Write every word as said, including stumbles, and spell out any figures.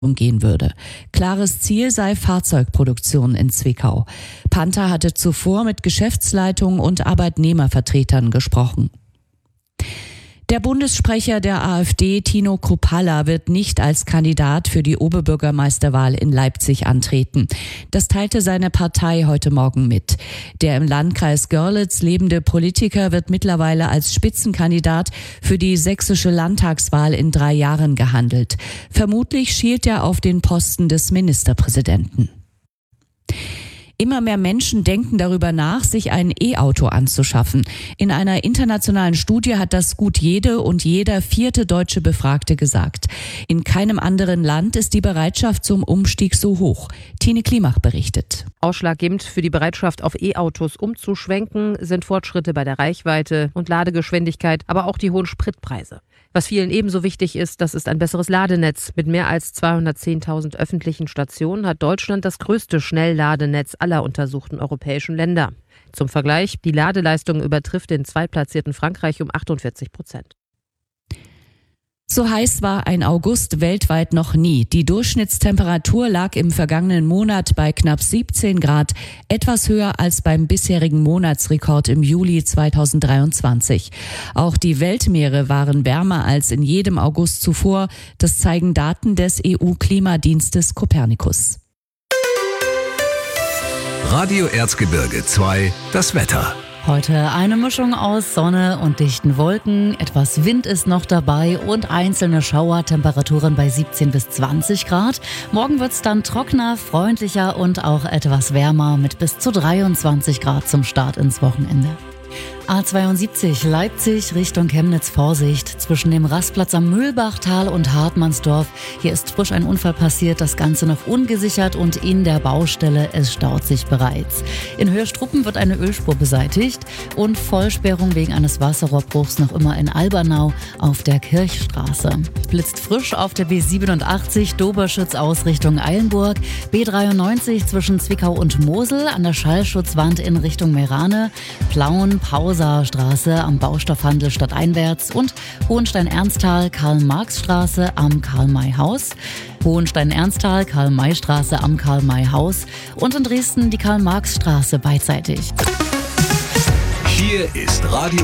gehen würde. Klares Ziel sei Fahrzeugproduktion in Zwickau. Panther hatte zuvor mit Geschäftsleitung und Arbeitnehmervertretern gesprochen. Der Bundessprecher der AfD, Tino Kruppalla, wird nicht als Kandidat für die Oberbürgermeisterwahl in Leipzig antreten. Das teilte seine Partei heute Morgen mit. Der im Landkreis Görlitz lebende Politiker wird mittlerweile als Spitzenkandidat für die sächsische Landtagswahl in drei Jahren gehandelt. Vermutlich schielt er auf den Posten des Ministerpräsidenten. Immer mehr Menschen denken darüber nach, sich ein E-Auto anzuschaffen. In einer internationalen Studie hat das gut jede und jeder vierte deutsche Befragte gesagt. In keinem anderen Land ist die Bereitschaft zum Umstieg so hoch. Tine Klimach berichtet. Ausschlaggebend für die Bereitschaft, auf E-Autos umzuschwenken, sind Fortschritte bei der Reichweite und Ladegeschwindigkeit, aber auch die hohen Spritpreise. Was vielen ebenso wichtig ist, das ist ein besseres Ladenetz. Mit mehr als zweihundertzehntausend öffentlichen Stationen hat Deutschland das größte Schnellladenetz aller untersuchten europäischen Länder. Zum Vergleich, die Ladeleistung übertrifft den zweitplatzierten Frankreich um achtundvierzig Prozent. So heiß war ein August weltweit noch nie. Die Durchschnittstemperatur lag im vergangenen Monat bei knapp siebzehn Grad, etwas höher als beim bisherigen Monatsrekord im Juli zweitausenddreiundzwanzig. Auch die Weltmeere waren wärmer als in jedem August zuvor. Das zeigen Daten des E U-Klimadienstes Copernicus. Radio Erzgebirge zwei, das Wetter. Heute eine Mischung aus Sonne und dichten Wolken, etwas Wind ist noch dabei und einzelne Schauer, Temperaturen bei siebzehn bis zwanzig Grad. Morgen wird's dann trockener, freundlicher und auch etwas wärmer mit bis zu dreiundzwanzig Grad zum Start ins Wochenende. A zweiundsiebzig Leipzig Richtung Chemnitz, Vorsicht zwischen dem Rastplatz am Mühlbachtal und Hartmannsdorf. Hier ist frisch ein Unfall passiert, das Ganze noch ungesichert und in der Baustelle, es staut sich bereits. In Höhestruppen wird eine Ölspur beseitigt und Vollsperrung wegen eines Wasserrohrbruchs noch immer in Albernau auf der Kirchstraße. Blitzt frisch auf der B siebenundachtzig Doberschütz aus Richtung Eilenburg, B dreiundneunzig zwischen Zwickau und Mosel an der Schallschutzwand in Richtung Meerane, Plauen, Pausastraße am Baustoffhandel stadteinwärts und Hohenstein-Ernsthal, Karl-Marx-Straße am Karl-May-Haus, Hohenstein-Ernsthal, Karl-May-Straße am Karl-May-Haus und in Dresden die Karl-Marx-Straße beidseitig. Hier ist Radio